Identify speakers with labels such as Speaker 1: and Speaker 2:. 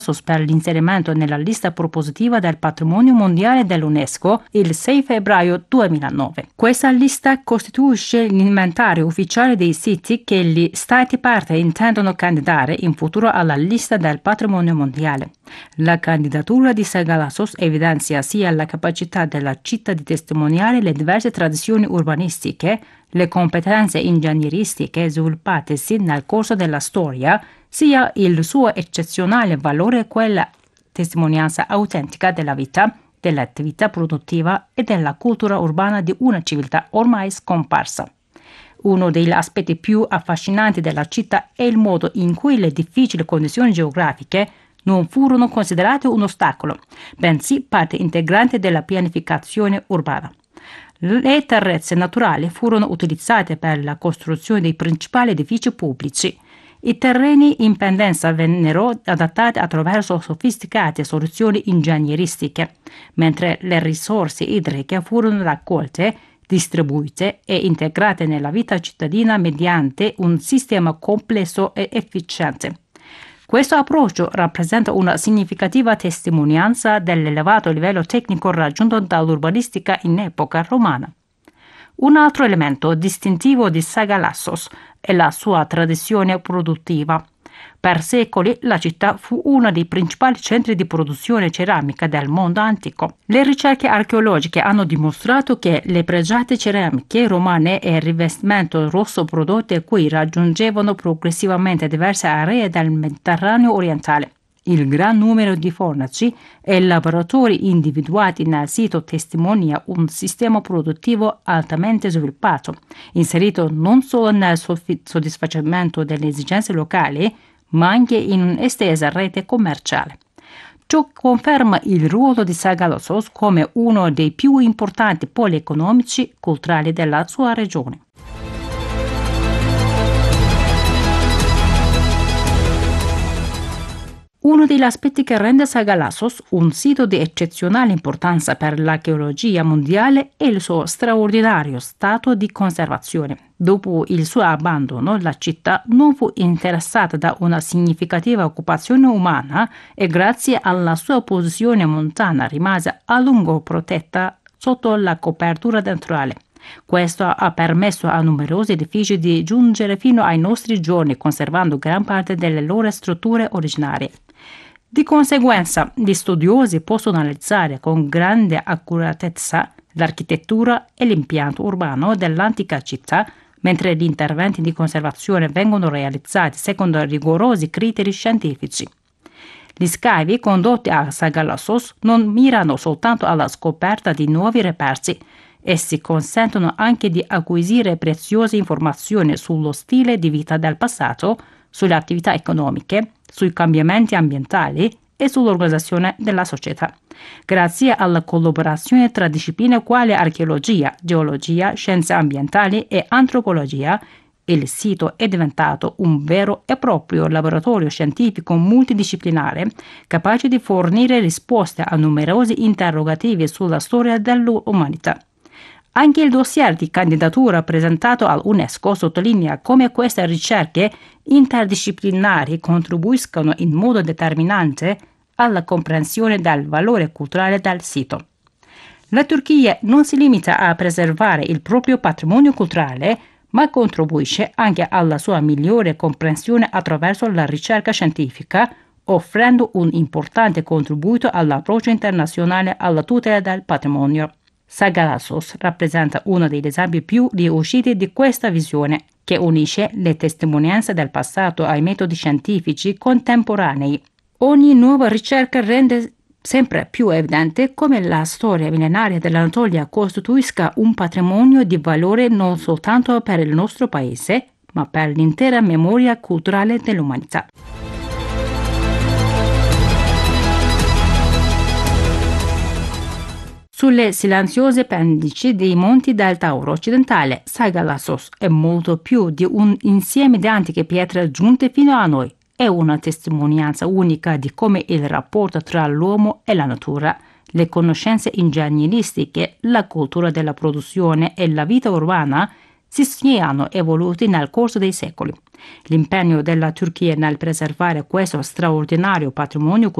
Speaker 1: per l'inserimento nella lista propositiva del patrimonio mondiale dell'UNESCO il 6 febbraio 2009. Questa lista costituisce l'inventario ufficiale dei siti che gli Stati parte intendono candidare in futuro alla lista del patrimonio mondiale. La candidatura di Sagalassos evidenzia sia la capacità della città di testimoniare le diverse tradizioni urbanistiche, le competenze ingegneristiche sviluppatesi nel corso della storia, sia il suo eccezionale valore quella testimonianza autentica della vita, dell'attività produttiva e della cultura urbana di una civiltà ormai scomparsa. Uno degli aspetti più affascinanti della città è il modo in cui le difficili condizioni geografiche non furono considerate un ostacolo, bensì parte integrante della pianificazione urbana. Le terrazze naturali furono utilizzate per la costruzione dei principali edifici pubblici. I terreni in pendenza vennero adattati attraverso sofisticate soluzioni ingegneristiche, mentre le risorse idriche furono raccolte, distribuite e integrate nella vita cittadina mediante un sistema complesso e efficiente. Questo approccio rappresenta una significativa testimonianza dell'elevato livello tecnico raggiunto dall'urbanistica in epoca romana. Un altro elemento distintivo di Sagalassos è la sua tradizione produttiva. Per secoli la città fu uno dei principali centri di produzione ceramica del mondo antico. Le ricerche archeologiche hanno dimostrato che le pregiate ceramiche romane e il rivestimento rosso prodotte qui raggiungevano progressivamente diverse aree del Mediterraneo orientale. Il gran numero di fornaci e laboratori individuati nel sito testimonia un sistema produttivo altamente sviluppato, inserito non solo nel soddisfacimento delle esigenze locali, ma anche in un'estesa rete commerciale. Ciò conferma il ruolo di Sagalassos come uno dei più importanti poli economici culturali della sua regione. Uno degli aspetti che rende Sagalassos un sito di eccezionale importanza per l'archeologia mondiale è il suo straordinario stato di conservazione. Dopo il suo abbandono, la città non fu interessata da una significativa occupazione umana e grazie alla sua posizione montana rimase a lungo protetta sotto la copertura naturale. Questo ha permesso a numerosi edifici di giungere fino ai nostri giorni, conservando gran parte delle loro strutture originarie. Di conseguenza, gli studiosi possono analizzare con grande accuratezza l'architettura e l'impianto urbano dell'antica città, mentre gli interventi di conservazione vengono realizzati secondo rigorosi criteri scientifici. Gli scavi condotti a Sagalassos non mirano soltanto alla scoperta di nuovi reperti, essi consentono anche di acquisire preziose informazioni sullo stile di vita del passato, sulle attività economiche, sui cambiamenti ambientali e sull'organizzazione della società. Grazie alla collaborazione tra discipline quali archeologia, geologia, scienze ambientali e antropologia, il sito è diventato un vero e proprio laboratorio scientifico multidisciplinare, capace di fornire risposte a numerosi interrogativi sulla storia dell'umanità. Anche il dossier di candidatura presentato all'UNESCO sottolinea come queste ricerche interdisciplinari contribuiscono in modo determinante alla comprensione del valore culturale del sito. La Turchia non si limita a preservare il proprio patrimonio culturale, ma contribuisce anche alla sua migliore comprensione attraverso la ricerca scientifica, offrendo un importante contributo all'approccio internazionale alla tutela del patrimonio. Sagalassos rappresenta uno degli esempi più riusciti di questa visione, che unisce le testimonianze del passato ai metodi scientifici contemporanei. Ogni nuova ricerca rende sempre più evidente come la storia millenaria dell'Anatolia costituisca un patrimonio di valore non soltanto per il nostro paese, ma per l'intera memoria culturale dell'umanità. Sulle silenziose pendici dei monti del Tauro occidentale, Sagalassos è molto più di un insieme di antiche pietre giunte fino a noi. È una testimonianza unica di come il rapporto tra l'uomo e la natura, le conoscenze ingegneristiche, la cultura della produzione e la vita urbana si siano evoluti nel corso dei secoli. L'impegno della Turchia nel preservare questo straordinario patrimonio